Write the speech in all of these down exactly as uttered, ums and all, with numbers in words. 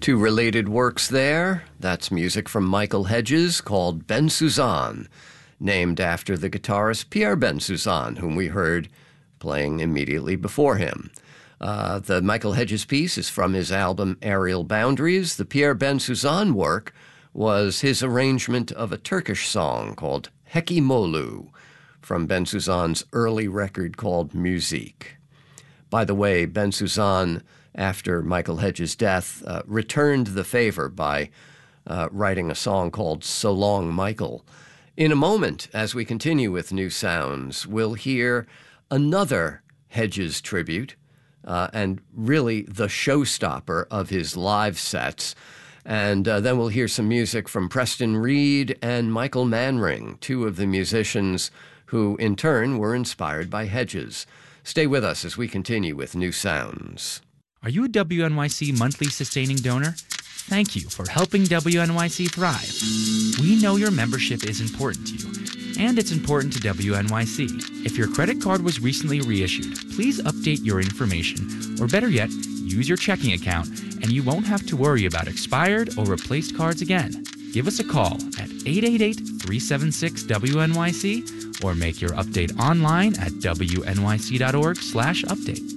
Two related works there. That's music from Michael Hedges called Bensusan, named after the guitarist Pierre Bensusan, whom we heard playing immediately before him. Uh, the Michael Hedges piece is from his album Aerial Boundaries. The Pierre Bensusan work was his arrangement of a Turkish song called Hekimolu from Bensusan's early record called Musique. By the way, Bensusan, after Michael Hedges' death, uh, returned the favor by uh, writing a song called So Long, Michael. In a moment, as we continue with New Sounds, we'll hear another Hedges tribute, uh, and really the showstopper of his live sets. And uh, then we'll hear some music from Preston Reed and Michael Manring, two of the musicians who, in turn, were inspired by Hedges. Stay with us as we continue with New Sounds. Are you a W N Y C monthly sustaining donor? Thank you for helping W N Y C thrive. We know your membership is important to you, and it's important to W N Y C. If your credit card was recently reissued, please update your information, or better yet, use your checking account, and you won't have to worry about expired or replaced cards again. Give us a call at eight eight eight, three seven six, W N Y C or make your update online at W N Y C dot org slash update.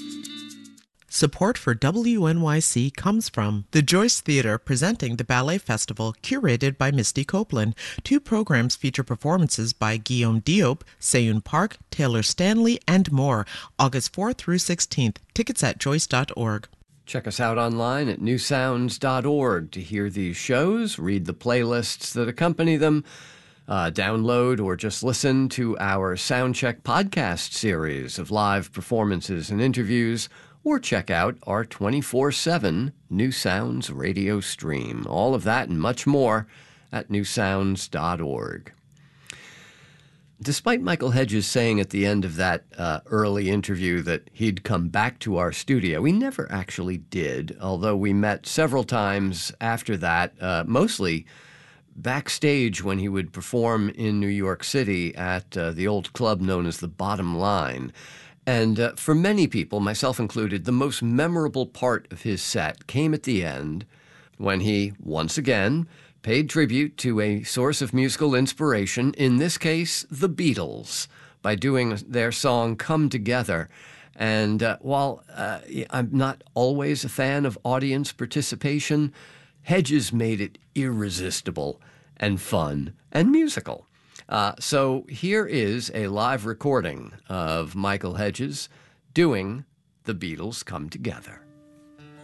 Support for W N Y C comes from the Joyce Theatre, presenting the Ballet Festival, curated by Misty Copeland. Two programs feature performances by Guillaume Diop, Seyoon Park, Taylor Stanley, and more. August fourth through sixteenth. Tickets at joyce dot org. Check us out online at new sounds dot org to hear these shows, read the playlists that accompany them, uh, download or just listen to our Soundcheck podcast series of live performances and interviews, or check out our twenty-four seven New Sounds radio stream. All of that and much more at new sounds dot org. Despite Michael Hedges saying at the end of that uh, early interview that he'd come back to our studio, he never actually did, although we met several times after that, uh, mostly backstage when he would perform in New York City at uh, the old club known as the Bottom Line. And uh, for many people, myself included, the most memorable part of his set came at the end when he, once again, paid tribute to a source of musical inspiration, in this case, the Beatles, by doing their song Come Together. And uh, while uh, I'm not always a fan of audience participation, Hedges made it irresistible and fun and musical. Uh, so here is a live recording of Michael Hedges doing The Beatles Come Together.